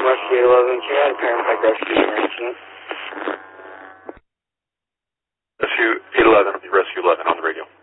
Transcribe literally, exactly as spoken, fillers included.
Rescue eleven, can you add paramedic rescue nineteen? Rescue eight eleven, Rescue eleven on the radio.